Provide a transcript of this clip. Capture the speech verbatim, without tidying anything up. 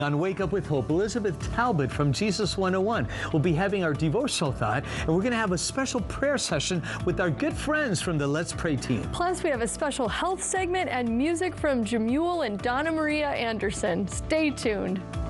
On Wake Up with Hope, Elizabeth Talbot from Jesus one oh one will be having our devotional thought, and we're going to have a special prayer session with our good friends from the Let's Pray team. Plus, we have a special health segment and music from Jamuel and Donna Maria Anderson. Stay tuned.